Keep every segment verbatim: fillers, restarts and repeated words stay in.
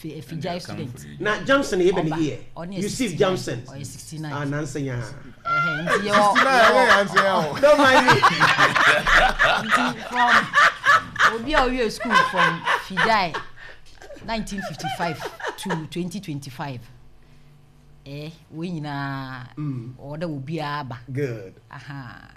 Fijai student. Na Johnson e be ni year. Yusuf Johnson. Or sixty-nine. Ah Nancy ya. Eh, nti yo. Don't mind me. From Obi Oyo school from Fijai nineteen fifty-five to twenty twenty-five. Eh, we nyina order Obi aba. Good. Aha.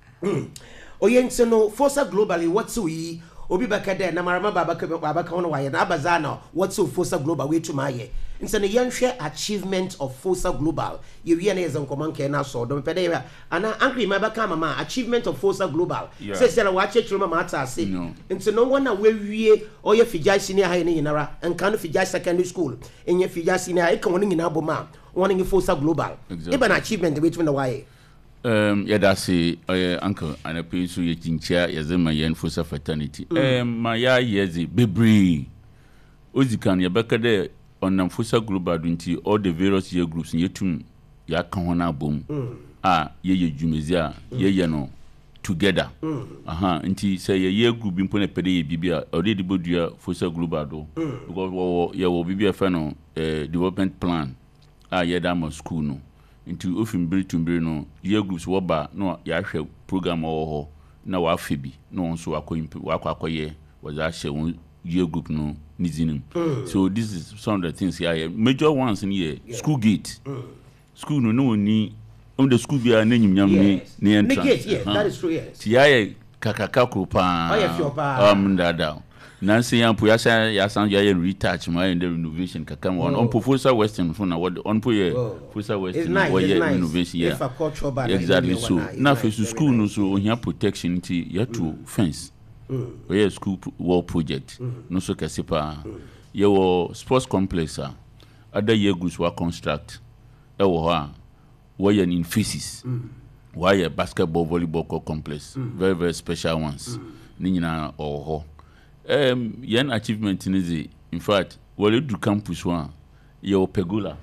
Oyense no Fosa globally what's we Obi Bakade na marama baba baba ka wono waye na abazana what's so Fosa global we to maye. Inse ne yenhwe achievement of Fosa global. Ye wi na yezan komanke na so do pede ya ana ankri mabaka mama achievement of Fosa global. Say say na wa chechiro mama atase. Inse no one na we wie oye Fijai senior high ne yinara enka no Fijai secondary school. Enye Fijai senior high ka wono nyina boma. One in Fosa global. Even achievement we to na waye. Um, yeah, that's a uh, uncle and a piece of your chincha, Yazema Yen Fosa fraternity. Um, my ya yezi, Bebri Uzikan, Yabaka there on the Fosa global dunti all the various year groups in Yetum Yakahona boom. Ah, ye ye Jumezia, ye yano together. Aha, until say a year group in Pone Pede Bibia, already Bodia Fosa global do. Because ya will be a fan development plan. Ah, yeah, that school no. Into often build to build no year groups waba no ya hwe program o na wa febi no so akoyimpe wa akwaye was a share year group no nizinim. So this is some of the things here major ones in here. Yeah. School gate mm. School no no ni on the school bia na nyimnyam ni ni entrance. Yes, that is true. Yes, ti ya kakaka ko pa oh yeah fio pa um dada Nancy and Puyasa Yasan Yayan retouch my and the renovation Kakam on on Fosa Western for now on Puya Fosa Western renovation. Yeah, exactly. So now for school no so on your protection you have to fence. We have school wall project no so kasipa. Your sports complex other year groups were construct. Ewa why in physics. Why a basketball volleyball complex. Very very special ones. Nina or Um, yen achievement in the in fact, well, you do campus one, your Pegula,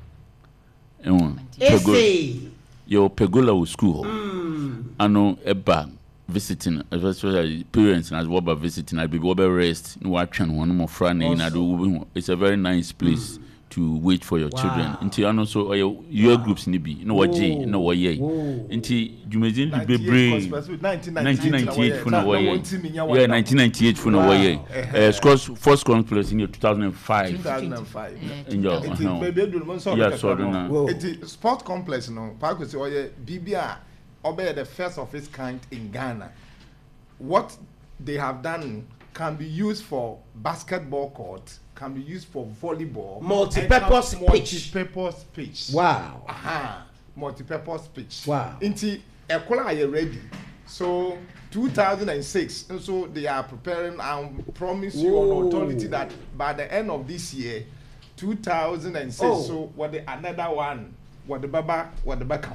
and your Pegula school, I know a bag visiting, especially parents and as well as visiting. I'll be over rest, no action, one more friend, and it's a very nice place. To wait for your wow. children. Until and also your your groups nibi. No what J, no what ye. Until you may be brain. nineteen ninety-eight for no way. Yeah, nineteen ninety-eight for no way. Uh, scores first complex in year two thousand five. two thousand five. In your yeah, so no. It's sport complex no. Park was oye B B R. Obey the first of its kind in Ghana. What they have done can be used for basketball court. Can be used for volleyball. Multi-purpose pitch. Multi-purpose pitch. Wow. Aha. Multi-purpose pitch. Wow. Inti Ekola are you ready? So two thousand six, and so they are preparing and promise you on authority that by the end of this year, two thousand six. Oh. So what the another one? What the baba? What the back?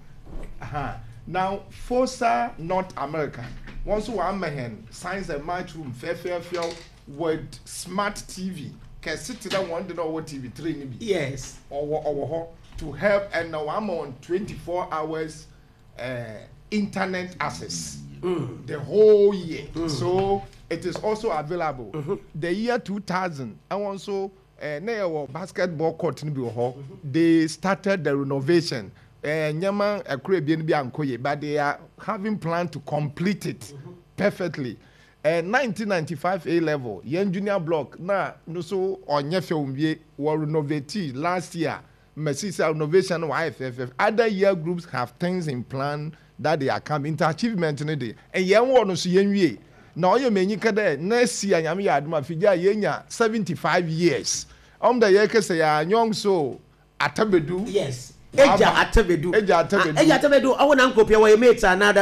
Aha. Now Fosa North America. Once one man signs a match room fair fair fair. With smart T V, can sit to that one the over T V three yes or or to help and now I'm on twenty-four hours uh, internet access mm. the whole year. Mm. So it is also available. Mm-hmm. The year two thousand, and also uh, now basketball court in mm-hmm. they started the renovation. Nyama uh, uh, but they are having plan to complete it mm-hmm. perfectly. Uh, nineteen ninety-five A level, young junior block, na no so on your film were renovated last year. Messi renovation Y F F. Other year groups have things in plan that they are coming into achievement in a day. And young one is young. Now you may need next year, Yami Adma Fija Yenya seventy-five years. Um, the Yaka say, young so Atabedu. Yes. Eja Atabedu. Eja Atabedu. Eja Atabedu. I want to copy your mates another.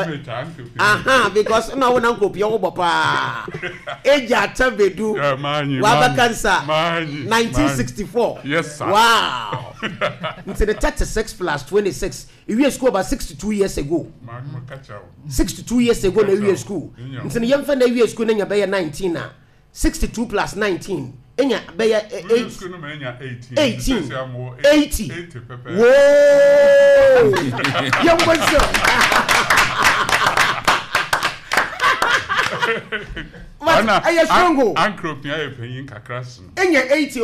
Aha, because no one copy your papa. Eja Atabedu. Wabakansa. nineteen sixty-four. Yes, sir. Wow. Into the thirty-six plus twenty-six. We school about sixty-two years ago. sixty-two years ago, we school. Into the young friend, we school in your nineteen. sixty-two plus nineteen. Enya beya eighteen. eighteen. eighty. Whoa! Young boy, sir. What? Are you strong? Uncle, you're paying Kakras. Enya eighty.